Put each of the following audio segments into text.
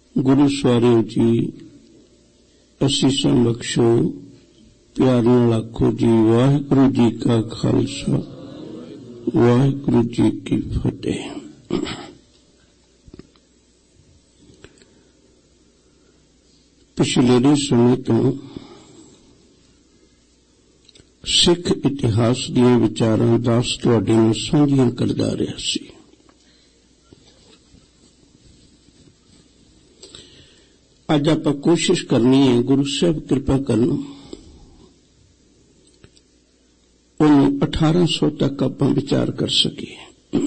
गुरु सवारियों जी असीसां बख्शो, प्यार नाल आखो जी वाहिगुरु जी का खालसा वाहिगुरु जी की फतेह। पिछले समय तो सिख इतिहास दीयां विचारां दस तुहाडे नाल साझीआं करदा रहा सी। अज आपां कोशिश करनी है गुरु साहब कृपा करन उन्हें 1800 तक आपां विचार कर सकीए।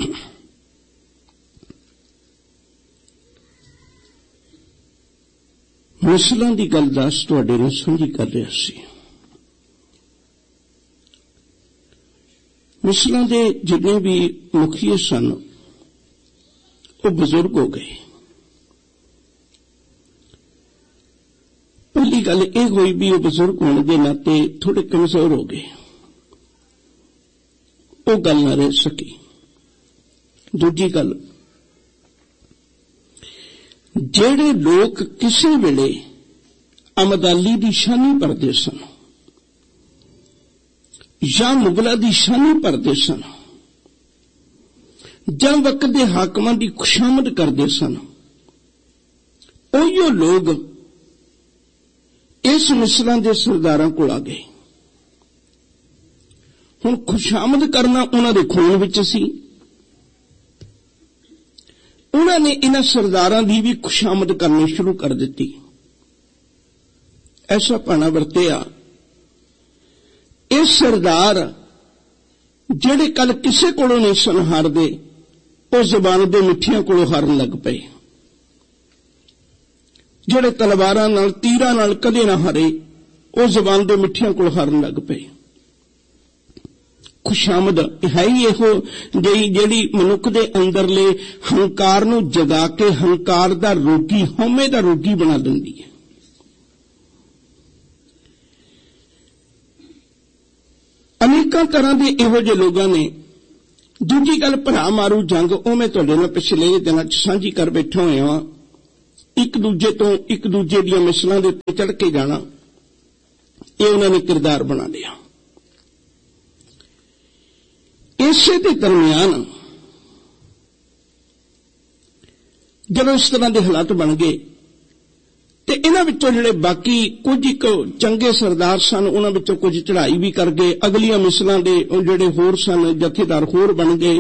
मिसलां दी गल दस तुहाडे नाल साझी कर रहा सी। मिसलां दे जिन्ने भी मुखिए सन वो बुजुर्ग हो गए। पहली गल यह हुई भी वो बुजुर्ग होने के नाते थोड़े कमजोर हो गए, वो गल ना रह सकी। दूजी गल, जेड़े लोग किसी वेले अमदाली की शानी भरते सन या मुगलों की शानी भरते सन या वक्त के हाकमां की खुशामद करते सन, उहियो लोग इस मिसलां दे सरदारां कोल आ गए। हुण खुशामद करना उन्हां दे खून विच सी। उन्हां ने इन्हां सरदारां दी भी खुशामद करनी शुरू कर दी। ऐसा भाना वरतिया ये सरदार जेड़े कल किसे कोलों नहीं सन हारदे, वो ज़बान दे मिठियां कोलों हारन लग पए। जेड़े तलवारां नाल तीरां नाल कदे ना हारे, वो ज़बान दे मिठियां कोलों हारन लग पए। खुशामद है ही इहो जेड़ी मनुख दे अंदरले हंकार नूं जगा के हंकार दा रोगी, हौमे दा रोगी बना दिंदी है। अनेकां तरह के इहो जे लोगां ने। दूजी गल, भरा मारू जंग, वो मैं तुहाडे नाल पिछले दिनां च साझी कर बैठा होया वां। एक दूजे दियां मिसलां दे उत्ते चढ़ के जाना, ये उन्होंने किरदार बना लिया। इसे दे दरमियान जब इस तरह के हालात बन गए तो इन्हां विचों जिहड़े बाकी कुछ एक चंगे सरदार सन, उन्हां विचों कुछ चढ़ाई भी कर गए। अगलियां मिसलां दे जिहड़े होर सन जथेदार होर बन गए।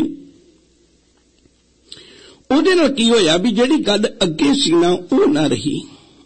उहदे नाल की होया भी जिहड़ी गल अगे सी ना वो ना रही।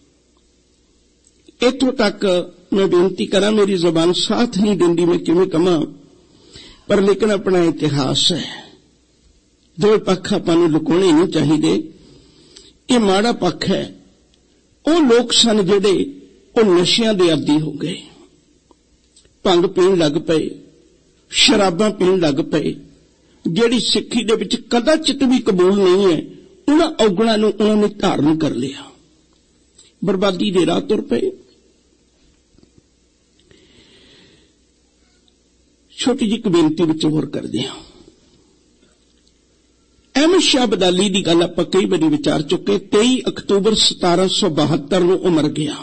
इत्थों तक मैं बेनती करा, मेरी जबान साथ नहीं देंदी मैं किवें कहां, पर लेकिन अपना इतिहास है, दो पक्ष आपां नूं लुकाउणे नहीं चाहिए। ये माड़ा पक्ष है। वो लोग सन जिहड़े वो नशियां दे आदी हो गए, भंग पीण लग पे, शराबां पीण लग पे, जिहड़ी सिक्खी दे विच कदाचित भी कबूल नहीं है, उन्हां औगणां नूं उन्होंने धारण कर लिया, बर्बादी दे राह तुर पे। छोटी जी बेनती विच होर करदे हां। अहमद शाह अब्दाली की गल आपां कई बारी विचार चुके। 23 अक्तूबर 1772 नूं वो मर गया।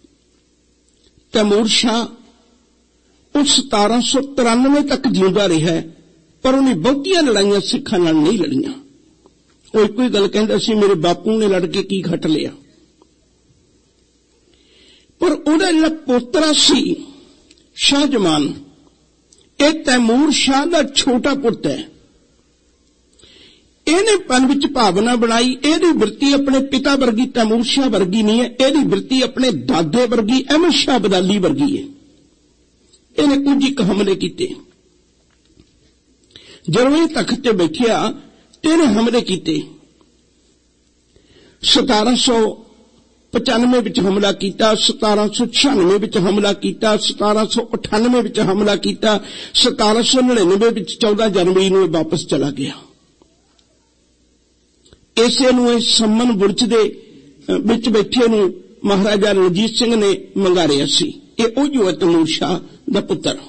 तैमूर शाह वो 1793 तक जिंदा रहा है, पर उन्हें बहुतियां लड़ाइयां सिखां नाल नहीं लड़ियां। वो एक ही गल कहंदा सी, मेरे बापू ने लड़ के की घट लिया। पर उहदा जिहड़ा पोतरा सी शाहजमान, ये तैमूर शाह का छोटा पुत है। इहने मन विच भावना बनाई, इहदी वृत्ति अपने पिता वर्गी तैमूर शाह वर्गी नहीं है, इहदी वृत्ति अपने दादे वर्गी अहमद शाह अब्दाली वर्गी है। इहने कुछ एक हमले कीते। जदों ये तख्त ते बैठिया ते इहने हमले कीते। 1795 विच हमला कीता, 1796 विच हमला कीता, 1798 विच हमला कीता, 1799 विच 14 जनवरी नूं वापस चला गया। इसे नूं सम्मन बुर्ज दे विच बैठे नूं महाराजा रणजीत सिंह ने मंगारिया सी। ये उही है तैमूर शाह दा पुत्र।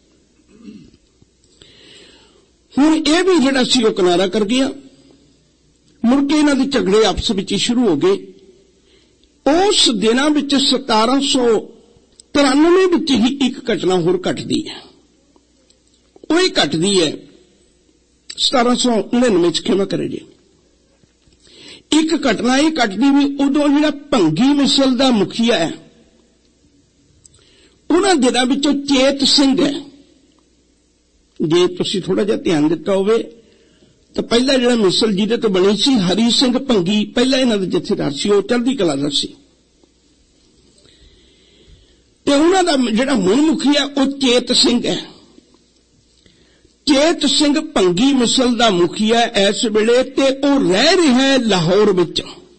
हुण ये भी जिहड़ा सी वो किनारा कर गया। मुड़ के इन्हां दे झगड़े आपस विच शुरू हो गए। उस दिनां विच 1793 विच ही एक घटना होर घटदी है। वो ही घटदी है 1799 च, क्षमा करे जी। एक घटना ये घटदी भी उदों जिहड़ा भंगी मिसल दा मुखिया है, उन्हां दिनां विचों चेत सिंह है। जे तुसीं थोड़ा जिहा ध्यान दिता होवे तो पहला जिहड़ा मिसल जिहदे तो बनी सी हरी सिंह भंगी, पहला इन्हां दा जथेदार सी, वो चढ़दी कला दा सी। ते उन्हां दा जिहड़ा हुण मुखिया वो चेत सिंह है। चेत सिंह भंगी मिसल दा मुखिया इस वेले ते वो रह रहा है लाहौर विच।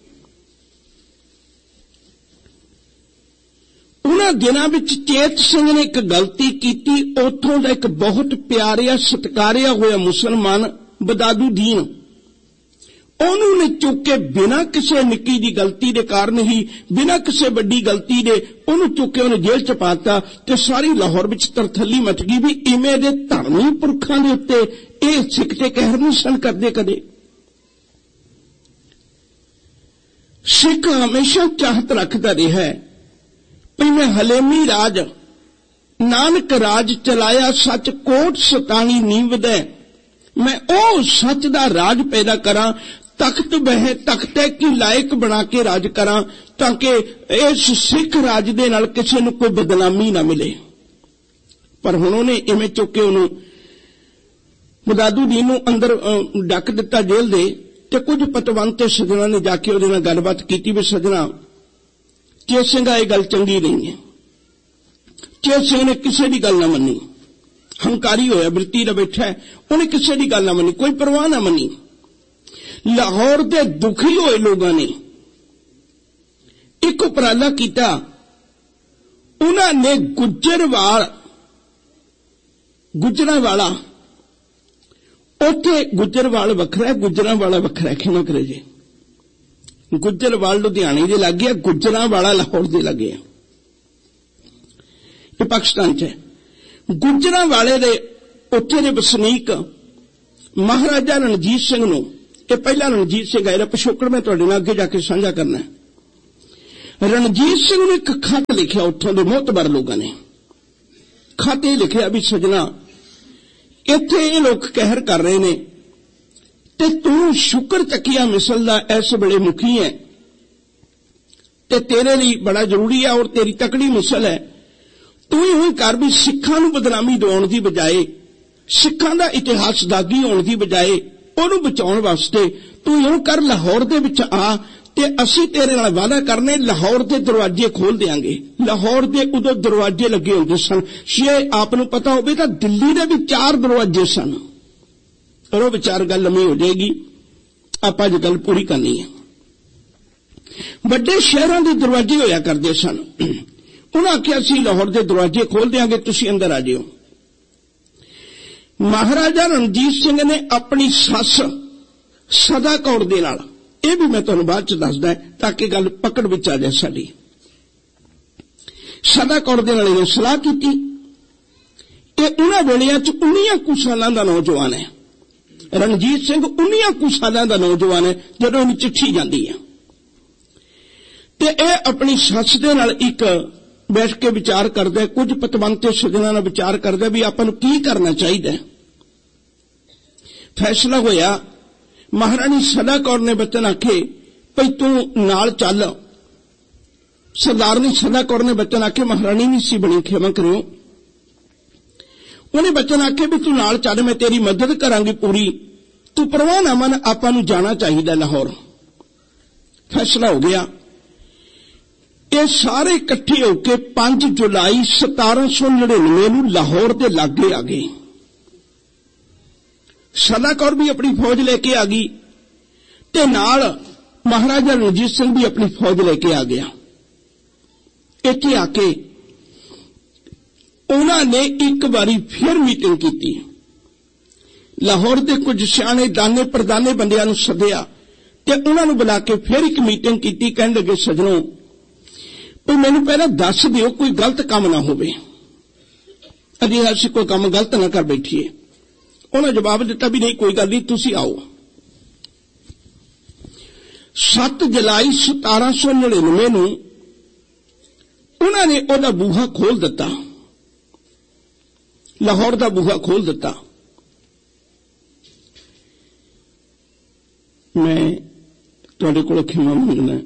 उन्हां दिनां विच चेत सिंह ने एक गलती कीती। उत्थों दा एक बहुत प्यारिया सत्कारिया होया मुसलमान बदादुद्दीन, उन्होंने चुक के बिना किसी निक्की दी गलती दे कारण ही, बिना किसी बड़ी गलती दे उन्होंने चुक के उन्हें जेल च पाता। ते सारी लाहौर विच तरथली मच गई भी इवें दे धर्मी पुरखां दे उत्ते इह सिख ते कहर नहीं सन करदे कदे। सिख हमेशा चाहत रखदा रहा है भी मैं हलेमी राज नानक राज चलाया, सच कोट सतानी नीवदै, मैं ओ सच दा राज पैदा करा, तख्त बह तख्ते की लायक बना के राज करा, ताकि इस सिख राज दे नाल किसी नूं कोई बदनामी ना मिले। पर हुण उहने इवें चुक के उहनूं बदादुद्दीन नूं अंदर डक दिता जेल दे। ते कुछ पतवंत सज्जणा ने जाके उहदे नाल गलबात कीती भी सज्जणा चेत सिंह ये गल चंगी नहीं है। चेत सिंह ने किसी की गल ना मनी, हंकारी होया वृत्ति दा बैठा है, उन्हें किसी की गल ना मनी, कोई परवाह ना मनी। लाहौर के दुखी होए लोगों ने एक उपराला किया, उन्होंने गुजरावाला उत्थे गुजरवाल वखरा है, गुजरावाला वखरा है, क्षमा करे जी। गुजरवाल लुधियाने दे लगे, गुजरावाला लाहौर दे लगे, ये पाकिस्तान च है। गुजरावाले दे उत्थे दे वसनीक महाराजा रणजीत सिंह नूं, ये पहला रणजीत सिंह है, पिछोकड़ मैं तुहाडे नाल अगे जाके साझा करना है। रणजीत सिंह ने एक खत लिखिया, उत्थों दे मोहतबर लोगों ने खत ये लिखिया भी सजना इत्थे ये लोग कहर कर रहे ने ते तू शुक्र चकिया मिसल दा इस वेले मुखी है ते तेरे लिए बड़ा जरूरी है और तेरी तकड़ी मिसल है। तू ही कर भी सिखां नूं बदनामी दिवाउण दी बजाए, सिखां दा इतिहास दागी होण दी बजाए उहनूं बचाउण वास्ते तू इउं कर, लाहौर दे विच आ ते असीं तेरे नाल वादा करने लाहौर दे दरवाजे खोल देंगे। लाहौर दे उदों दरवाजे लगे होंदे सन, जे आप नूं पता होवे तां दिल्ली दे भी 4 दरवाजे सन। करो विचार, गल लम्मी हो जाएगी, आप अज गल पूरी करनी है। वड्डे शहरां दे दरवाजे होया करदे सन, उन्हां आख्या असीं लाहौर दे दरवाजे खोल देंगे, तुसीं अंदर आ जाओ। महाराजा रणजीत सिंह ने अपनी सस सदा कौर दे नाल, ये भी मैं तुहानूं बाद च दसदा ताकि गल पकड़ विच आ जाए साडी। सदा कौर दे नाल इन्हां सलाह कीती। ये उन्हां वेलियां च 19 कुछ सालां दा नौजवान है, रणजीत सिंह 19 कुछ सालां दा नौजवान है जदों इहनूं चिट्ठी जांदी है। ते यह अपनी सस दे नाल एक बैठ के विचार करदा है, कुछ पतवंते सज्जणां नाल विचार करदा भी आपां नूं की करना चाहिए। फैसला होया, महाराणी सदा कौर ने बचन आखे भई तू नाल चल। सरदारनी सदा कौर ने बचन आखे, महाराणी नहीं सी बनी, क्षमा करियो, उन्हें बचन आखे भी तू नाल चल, मैं तेरी मदद करांगी पूरी, तू परवाह ना मन, आपां नूं जाना चाहिए लाहौर। फैसला हो गया। ये सारे इकट्ठे होकर 5 जुलाई 1799 नूं लाहौर के लागे आ गए। सदा कौर भी अपनी फौज लेके आ गई ते नाल महाराजा रणजीत सिंह भी अपनी फौज लेके आ गया। इत्थे आके उन्होंने एक बारी फिर मीटिंग की, लाहौर के कुछ सियाणे दाने प्रदाने बंदियां नूं सद्दिया ते उन्होंने बुला के फिर एक मीटिंग की। कहण लगे, सजनों तो मैनू पहले दस दिओ कोई गलत काम ना होवे, अजे असीं कोई काम गलत ना कर बैठीए। उन्होंने जवाब दिता भी नहीं, कोई गल नहीं, तुसीं आओ। 7 जुलाई 1799 ਨੂੰ ਉਹਨਾਂ ਨੇ ਉਹਦਾ ਬੂਹਾ ਖੋਲ ਦਿੱਤਾ, ਲਾਹੌਰ ਦਾ ਬੂਹਾ ਖੋਲ ਦਿੱਤਾ। मैं ਤੁਹਾਡੇ ਕੋਲੋਂ ਖਿਮਾ ਮੰਗਣਾ,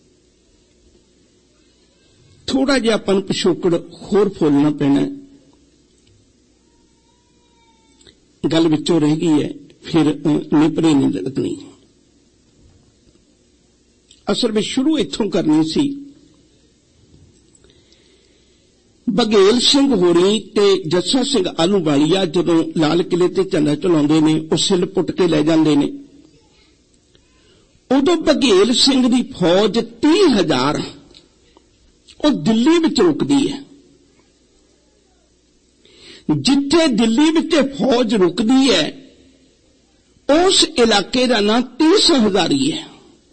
ਥੋੜਾ ਜਿਹਾ ਆਪਾਂ ਨੂੰ ਪਿਛੋਕੜ ਹੋਰ ਫੋਲਣਾ ਪੈਣਾ, ਗੱਲ ਵਿੱਚੋਂ ਰਹਿ ਗਈ ਹੈ, ਫਿਰ ਨਿਪਰੇ ਨਹੀਂ ਲੱਗਣੀ। ਅਸਲ ਵਿੱਚ ਸ਼ੁਰੂ ਇੱਥੋਂ ਕਰਨੀ ਸੀ। ਬਘੇਲ ਸਿੰਘ ਹੋਰੀ ਤੇ ਜੱਸਾ ਸਿੰਘ ਆਲੂਵਾਲੀਆ ਜਦੋਂ ਲਾਲ ਕਿਲੇ ਤੇ ਝੰਡਾ ਚਲਾਉਂਦੇ ਨੇ, ਉਹ ਸਿੱਲ ਪੁੱਟ ਕੇ ਲੈ ਜਾਂਦੇ ਨੇ, ਉਦੋਂ ਬਘੇਲ ਸਿੰਘ ਦੀ ਫੌਜ 30,000 ਉਹ ਦਿੱਲੀ ਵਿੱਚ ਰੁਕਦੀ ਹੈ। ਜਿੱਥੇ ਦਿੱਲੀ ਵਿੱਚ ਫੌਜ ਰੁਕਦੀ ਹੈ ਉਸ ਇਲਾਕੇ ਦਾ ਨਾਂ 30 ਹਜ਼ਾਰੀ ਹੈ।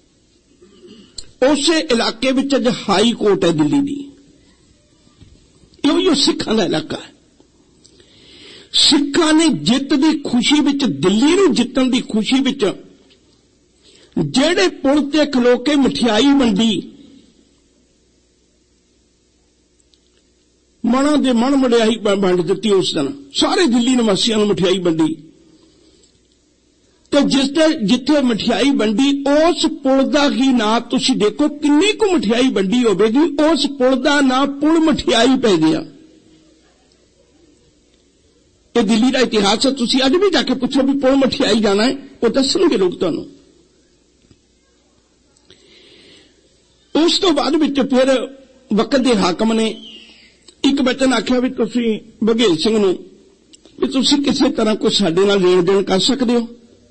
ਉਸੇ ਇਲਾਕੇ ਵਿੱਚ ਅੱਜ ਹਾਈ ਕੋਰਟ ਹੈ ਦਿੱਲੀ ਦੀ। ਇਹੋ ਸਿੱਖਾਂ ਦਾ ਇਲਾਕਾ ਹੈ। ਸਿੱਖਾਂ ਨੇ ਜਿੱਤ ਦੀ ਖੁਸ਼ੀ ਵਿੱਚ, ਦਿੱਲੀ ਨੂੰ ਜਿੱਤਣ ਦੀ ਖੁਸ਼ੀ ਵਿੱਚ ਜਿਹੜੇ ਪੁਲ ਤੇ ਖਲੋ ਕੇ ਮਠਿਆਈ ਵੰਡੀ, ਮਨਾਂ ਦੇ ਮਨ ਮਠਿਆਈ ਵੰਡ ਦਿੱਤੀ, ਉਸ ਦਿਨ ਸਾਰੇ ਦਿੱਲੀ ਨਿਵਾਸੀਆਂ ਨੂੰ ਮਠਿਆਈ ਵੰਡੀ, ਤੇ ਜਿੱਥੇ ਮਠਿਆਈ ਵੰਡੀ ਉਸ ਪੁਲ ਦਾ ਹੀ ਨਾਂ ਤੁਸੀਂ ਦੇਖੋ, ਕਿੰਨੀ ਕੁ ਮਠਿਆਈ ਵੰਡੀ ਹੋਵੇਗੀ, ਉਸ ਪੁਲ ਦਾ ਨਾਂ ਪੁਲ ਮਠਿਆਈ ਪੈ ਗਿਆ। ਇਹ ਦਿੱਲੀ ਦਾ ਇਤਿਹਾਸ ਹੈ। ਤੁਸੀਂ ਅੱਜ ਵੀ ਜਾ ਕੇ ਪੁੱਛੋ ਵੀ ਪੁਲ ਮਠਿਆਈ ਜਾਣਾ ਹੈ, ਉਹ ਦੱਸਣਗੇ ਲੋਕ ਤੁਹਾਨੂੰ। ਉਸ ਤੋਂ ਬਾਅਦ ਵਿੱਚ ਫਿਰ ਵਕਤ ਦੇ ਹਾਕਮ ਨੇ ਇੱਕ ਬਚਨ ਆਖਿਆ ਵੀ ਤੁਸੀਂ ਬਘੇਲ ਸਿੰਘ ਨੂੰ ਵੀ ਤੁਸੀਂ ਕਿਸੇ ਤਰ੍ਹਾਂ ਕੋਈ ਸਾਡੇ ਨਾਲ ਲੈਣ ਦੇਣ ਕਰ ਸਕਦੇ ਹੋ,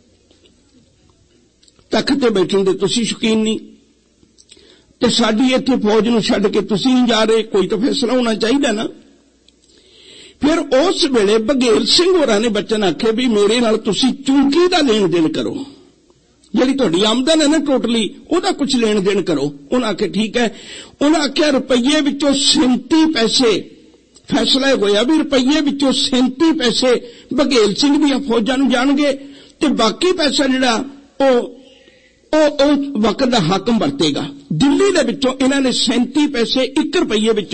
ਤਖਤ ਤੇ ਬੈਠਣ ਦੇ ਤੁਸੀਂ ਸ਼ੌਕੀਨ ਨਹੀਂ, ਤੇ ਸਾਡੀ ਇੱਥੇ ਫੌਜ ਨੂੰ ਛੱਡ ਕੇ ਤੁਸੀਂ ਨਹੀਂ ਜਾ ਰਹੇ, ਕੋਈ ਤਾਂ ਫੈਸਲਾ ਹੋਣਾ ਚਾਹੀਦਾ ਨਾ। ਫਿਰ ਉਸ ਵੇਲੇ ਬਘੇਲ ਸਿੰਘ ਹੋਰਾਂ ਨੇ ਬਚਨ ਆਖੇ ਵੀ ਮੇਰੇ ਨਾਲ ਤੁਸੀਂ ਚੂੰਕੀ ਦਾ ਲੈਣ ਦੇਣ ਕਰੋ, ਜਿਹੜੀ ਤੁਹਾਡੀ ਆਮਦਨ ਹੈ ਨਾ ਟੋਟਲੀ, ਉਹਦਾ ਕੁਝ ਲੈਣ ਦੇਣ ਕਰੋ। ਉਹਨਾਂ ਆਖਿਆ ਠੀਕ ਹੈ। ਉਹਨਾਂ ਆਖਿਆ ਰੁਪਈਏ ਵਿੱਚੋਂ 37 ਪੈਸੇ, ਫੈਸਲਾ ਹੋਇਆ ਵੀ ਰੁਪਈਏ ਵਿੱਚੋਂ 37 ਪੈਸੇ ਬਘੇਲ ਸਿੰਘ ਦੀਆਂ ਫੌਜਾਂ ਨੂੰ ਜਾਣਗੇ, ਤੇ ਬਾਕੀ ਪੈਸਾ ਜਿਹੜਾ ਉਹ ਵਕਤ ਦਾ ਹਾਕਮ ਵਰਤੇਗਾ। ਦਿੱਲੀ ਦੇ ਵਿੱਚੋਂ ਇਹਨਾਂ ਨੇ 37 ਪੈਸੇ 1 ਰੁਪਈਏ ਵਿੱਚ